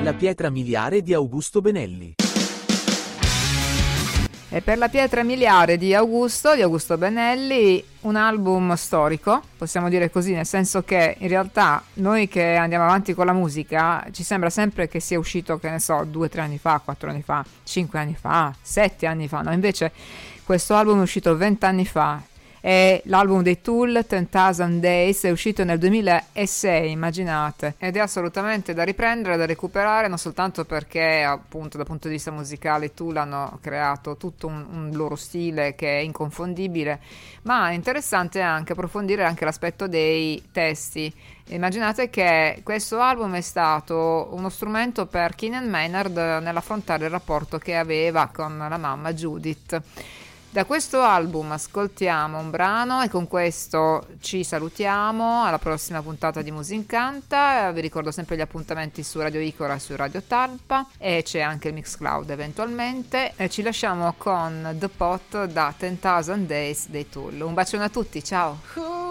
La pietra miliare di Augusto Benelli. E per la pietra miliare di Augusto Benelli, un album storico, possiamo dire così, nel senso che in realtà noi che andiamo avanti con la musica ci sembra sempre che sia uscito, che ne so, 2, 3 anni fa, 4 anni fa, 5 anni fa, 7 anni fa, no, invece questo album è uscito 20 anni fa. È l'album dei Tool, 10,000 Days, è uscito nel 2006, immaginate, ed è assolutamente da riprendere, da recuperare, non soltanto perché appunto dal punto di vista musicale i Tool hanno creato tutto un loro stile che è inconfondibile, ma è interessante anche approfondire anche l'aspetto dei testi. Immaginate che questo album è stato uno strumento per Keenan Maynard nell'affrontare il rapporto che aveva con la mamma Judith. Da questo album ascoltiamo un brano e con questo ci salutiamo. Alla prossima puntata di Musincanta. Vi ricordo sempre gli appuntamenti su Radio Icora e su Radio Talpa, e c'è anche il Mixcloud eventualmente, e ci lasciamo con The Pot da 10,000 Days dei Tool. Un bacione a tutti, ciao!